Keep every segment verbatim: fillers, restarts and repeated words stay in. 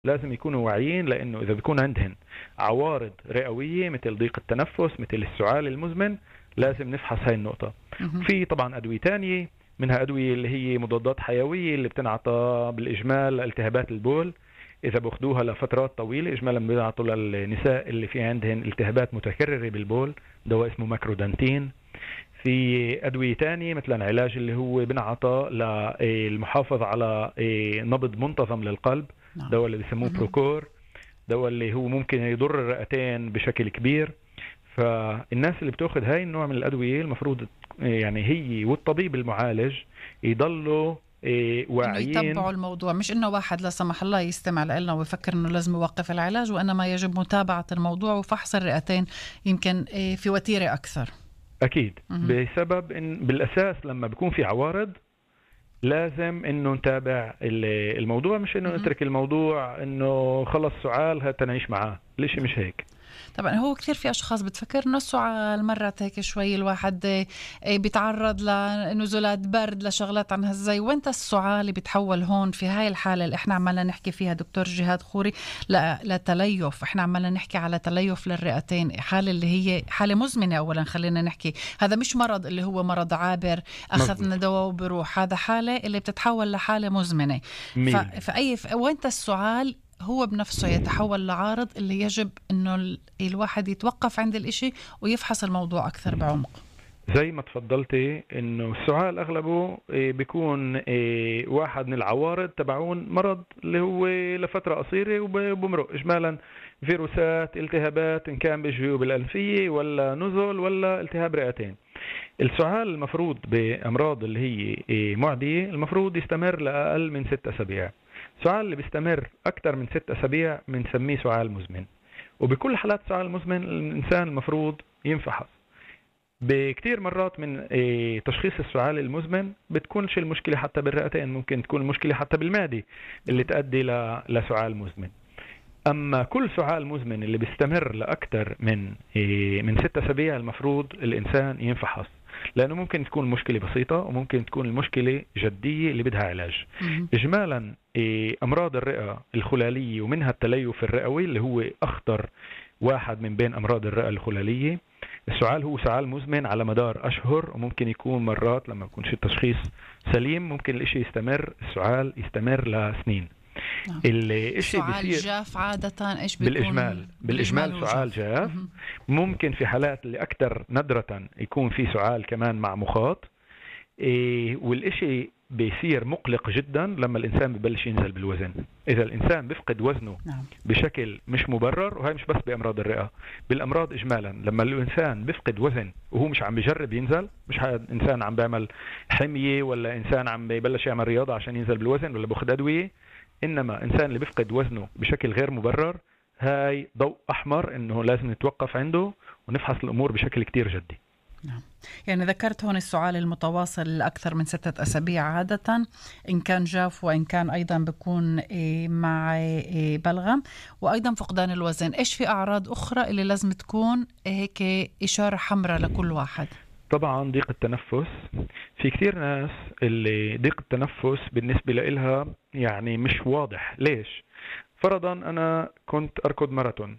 لازم يكونوا واعيين، لأنه إذا بيكون عندهن عوارض رئوية مثل ضيق التنفس مثل السعال المزمن لازم نفحص هاي النقطة. مهم. في طبعا أدوية تانية، منها أدوية اللي هي مضادات حيوية اللي بتنعطى بالإجمال لالتهابات البول. إذا بأخذوها لفترات طويلة إجمالا بينعطوا للنساء اللي في عندهن التهابات متكررة بالبول، دواء اسمه ماكرودانتين. في أدوية تانية مثل العلاج اللي هو بنعطى للمحافظة على نبض منتظم للقلب، نعم. دواء اللي بيسموه مهم. بروكور، دواء اللي هو ممكن يضر الرئتين بشكل كبير. فالناس اللي بتاخذ هاي النوع من الأدوية المفروض يعني هي والطبيب المعالج يضلوا إيه، انه واعيين. يتبعوا الموضوع، مش انه واحد لا سمح الله يستمع لنا ويفكر انه لازم يوقف العلاج، وانما يجب متابعة الموضوع وفحص الرئتين يمكن إيه، في وتيرة اكثر. أكيد مهم. بسبب إن بالأساس لما بيكون في عوارض لازم انه نتابع ال- الموضوع، مش انه مهم. نترك الموضوع انه خلص سؤال هات نعيش معاه. ليش مش هيك؟ طبعا هو كثير في اشخاص بتفكر انه السعال مرات هيك شوي الواحد آه، آه، بيتعرض لنزولات برد لشغلات عن هالزي، وانت السعال بيتحول هون في هاي الحاله اللي احنا عمالنا نحكي فيها دكتور جهاد خوري ل- لتليف. احنا عمالنا نحكي على تليف للرئتين، حاله اللي هي حاله مزمنه. اولا خلينا نحكي هذا مش مرض اللي هو مرض عابر مزبوط. اخذنا دواء وبروح، هذا حاله اللي بتتحول لحاله مزمنه. ف- مية بالمية. فاي ف- وانت السعال هو بنفسه يتحول لعارض اللي يجب انه ال- الواحد يتوقف عند الاشي ويفحص الموضوع اكثر بعمق. زي ما تفضلتي انه السؤال اغلبه إيه، بيكون إيه، واحد من العوارض تبعون مرض اللي هو لفترة قصيرة وبمرق اجمالا، فيروسات، التهابات، ان كان بالجيوب الانفية ولا نزل ولا التهاب رئتين. السعال المفروض بأمراض اللي هي إيه، معدية المفروض يستمر لأقل من ست أسابيع. السعال اللي بيستمر أكثر من ست أسابيع بنسميه سعال مزمن، وبكل حالات السعال المزمن الإنسان المفروض ينفحص. بكتير مرات من إيه، تشخيص السعال المزمن بتكونش المشكلة حتى بالرئتين، ممكن تكون المشكلة حتى بالمعدة اللي تؤدي ل- لسعال مزمن. أما كل سعال مزمن اللي بيستمر لأكثر من إيه، من ست أسابيع المفروض الإنسان ينفحص، لأنه ممكن تكون المشكلة بسيطة وممكن تكون المشكلة جدية اللي بدها علاج. مهم. إجمالا إيه، أمراض الرئة الخلالية ومنها التليف الرئوي اللي هو أخطر واحد من بين أمراض الرئة الخلالية. السعال هو سعال مزمن على مدار أشهر، وممكن يكون مرات لما يكونش التشخيص سليم ممكن الإشي يستمر، السعال يستمر لسنين. نعم. الإشي سعال بيصير جاف عادة ايش بالإجمال بيكون؟ بالإجمال هو سعال جاف. جاف. مهم. ممكن في حالات اللي أكثر ندرة يكون في سعال كمان مع مخاط. إيه، والإشي بيصير مقلق جدا لما الإنسان ببلش ينزل بالوزن. إذا الإنسان بيفقد وزنه نعم. بشكل مش مبرر، وهي مش بس بأمراض الرئة، بالأمراض إجمالا لما الإنسان بيفقد وزن وهو مش عم بيجرب ينزل، مش إنسان عم بيعمل حمية ولا إنسان عم بيبلش يعمل رياضة عشان ينزل بالوزن ولا بأخذ أدوية، إنما إنسان اللي بيفقد وزنه بشكل غير مبرر، هاي ضوء أحمر إنه لازم نتوقف عنده ونفحص الأمور بشكل كتير جدي. نعم. يعني ذكرت هون السعال المتواصل لأكثر من ستة أسابيع عادة، إن كان جاف وإن كان أيضا بيكون إيه، مع إيه، بلغم، وأيضا فقدان الوزن. إيش في أعراض أخرى اللي لازم تكون هيك إشارة حمراء لكل واحد؟ طبعا ضيق التنفس. في كتير ناس اللي ضيق التنفس بالنسبة لإلها يعني مش واضح. ليش؟ فرضا أنا كنت أركض ماراثون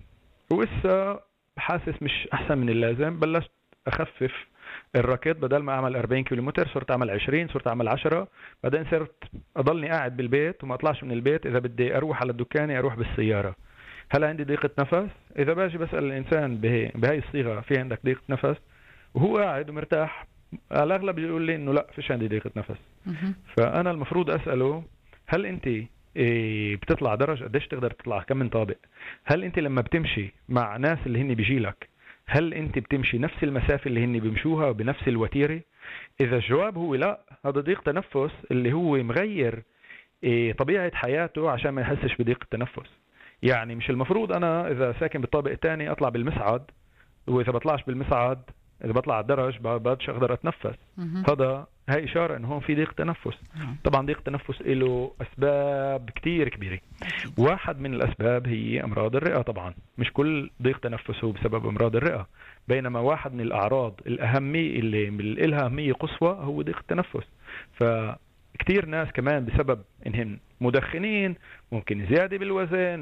وإسا حاسس مش أحسن من اللازم، بلشت أخفف الركض، بدل ما أعمل أربعين كيلومتر صرت أعمل عشرين، صرت أعمل عشرة، بعدين صرت أضلني قاعد بالبيت وما أطلعش من البيت، إذا بدي أروح على الدكان أروح بالسيارة. هل عندي ضيقة نفس؟ إذا باجي بسأل الإنسان بهي بهاي الصيغة في عندك ضيقة نفس وهو قاعد ومرتاح، على الأغلب يقول لي إنه لا فيش عندي ضيقة نفس. مهم. فأنا المفروض أسأله هل أنت إيه بتطلع درج؟ قديش تقدر تطلع؟ كم من طابق؟ هل أنت لما بتمشي مع ناس اللي هن بيجيلك هل أنت بتمشي نفس المسافة اللي هن بيمشوها وبنفس الوتيرة؟ إذا الجواب هو لا، هذا ضيق تنفس اللي هو مغير إيه طبيعة حياته عشان ما يحسش بضيق التنفس. يعني مش المفروض أنا إذا ساكن بالطابق الثاني أطلع بالمصعد، وإذا بطلعش بالمصعد إذا بطلع على الدرج بدش أقدر أتنفس. مهم. هذا هاي إشارة إنه هون في ضيق تنفس. نعم. طبعا ضيق التنفس له أسباب كتير كبيرة. أكيد. واحد من الأسباب هي أمراض الرئة. طبعا مش كل ضيق تنفس هو بسبب أمراض الرئة، بينما واحد من الأعراض الأهمية اللي لها أهمية قصوى هو ضيق التنفس. ف كتير ناس كمان بسبب إنهم مدخنين ممكن زيادة بالوزن،